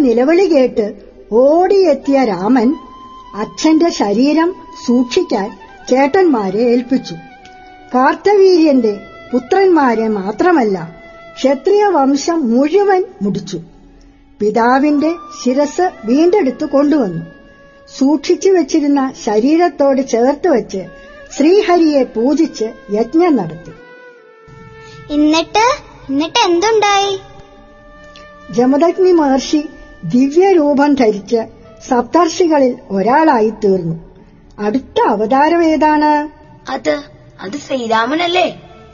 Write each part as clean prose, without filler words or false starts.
നിലവിളി കേട്ട് ഓടിയെത്തിയ രാമൻ അച്ഛന്റെ ശരീരം സൂക്ഷിക്കാൻ ചേട്ടന്മാരെ ഏൽപ്പിച്ചു. കാർത്തവീര്യന്റെ പുത്രന്മാരെ മാത്രമല്ല, ക്ഷത്രിയ വംശം മുഴുവൻ മുടിച്ചു. പിതാവിന്റെ ശിരസ് വീണ്ടെടുത്തു കൊണ്ടുവന്നു. സൂക്ഷിച്ചു വച്ചിരുന്ന ശരീരത്തോട് ചേർത്ത് വെച്ച് ശ്രീഹരിയെ പൂജിച്ച് യജ്ഞം നടത്തി. എന്നിട്ട് എന്തുണ്ടായി? ജമദഗ്നി മഹർഷി ദിവ്യരൂപം ധരിച്ച് സപ്തർഷികളിൽ ഒരാളായി തീർന്നു. അടുത്ത അവതാരം ഏതാണ്? അത് ശ്രീരാമനല്ലേ?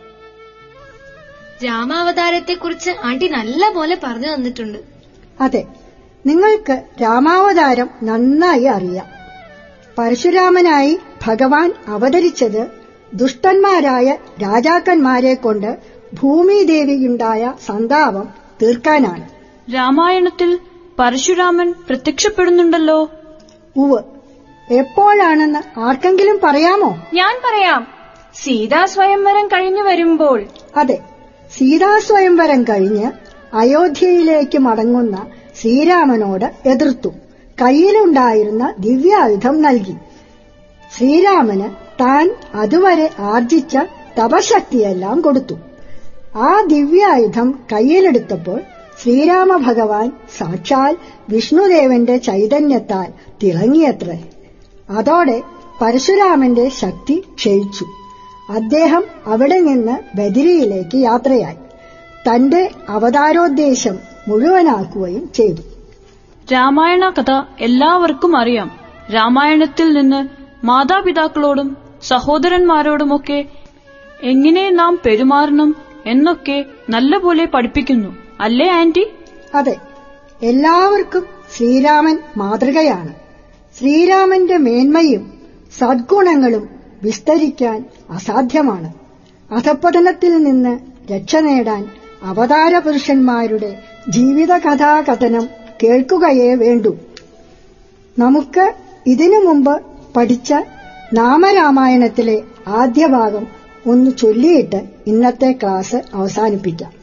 രാമാവതാരത്തെക്കുറിച്ച് ആന്റി നല്ല പോലെ പറഞ്ഞു തന്നിട്ടുണ്ട്. അതെ, നിങ്ങൾക്ക് രാമാവതാരം നന്നായി അറിയാം. പരശുരാമനായി ഭഗവാൻ അവതരിച്ചത് ദുഷ്ടന്മാരായ രാജാക്കന്മാരെ കൊണ്ട് ഭൂമിദേവിയുണ്ടായ സന്താപം തീർക്കാനാണ്. രാമായണത്തിൽ പരശുരാമൻ പ്രത്യക്ഷപ്പെടുന്നുണ്ടല്ലോ. ഉവ്, എപ്പോഴാണെന്ന് ആർക്കെങ്കിലും പറയാമോ? ഞാൻ പറയാം. സീതാസ്വയംവരം കഴിഞ്ഞു വരുമ്പോൾ. അതെ, സീതാസ്വയംവരം കഴിഞ്ഞ് അയോധ്യയിലേക്ക് മടങ്ങുന്ന ശ്രീരാമനോട് എതിർത്തു കയ്യിലുണ്ടായിരുന്ന ദിവ്യായുധം നൽകി. ശ്രീരാമന് താൻ അതുവരെ ആർജിച്ച തപശക്തിയെല്ലാം കൊടുത്തു. ആ ദിവ്യായുധം കയ്യിലെടുത്തപ്പോൾ ശ്രീരാമ ഭഗവാൻ സാക്ഷാൽ വിഷ്ണുദേവന്റെ ചൈതന്യത്താൽ തിളങ്ങിയത്രേ. അതോടെ പരശുരാമന്റെ ശക്തി ക്ഷയിച്ചു. അദ്ദേഹം അവിടെ നിന്ന് ബദരിയിലേക്ക് യാത്രയായി തന്റെ അവതാരോദ്ദേശം മുഴുവനാക്കുകയും ചെയ്തു. രാമായണ കഥ എല്ലാവർക്കും അറിയാം. രാമായണത്തിൽ നിന്ന് മാതാപിതാക്കളോടും സഹോദരന്മാരോടുമൊക്കെ എങ്ങനെ നാം പെരുമാറണം എന്നൊക്കെ നല്ലപോലെ പഠിപ്പിക്കുന്നു, അല്ലേ ആന്റി? അതെ, എല്ലാവർക്കും ശ്രീരാമൻ മാതൃകയാണ്. ശ്രീരാമന്റെ മേന്മയും സദ്ഗുണങ്ങളും വിസ്തരിക്കാൻ അസാധ്യമാണ്. അധപ്പതനത്തിൽ നിന്ന് രക്ഷ നേടാൻ അവതാര പുരുഷന്മാരുടെ ജീവിതകഥാകഥനം കേൾക്കുകയേ വേണ്ടൂ. നമുക്ക് ഇതിനു മുമ്പ് പഠിച്ച നാമരാമായണത്തിലെ ആദ്യ ഭാഗം ഒന്ന് ചൊല്ലിയിട്ട് ഇന്നത്തെ ക്ലാസ് അവസാനിപ്പിക്കാം.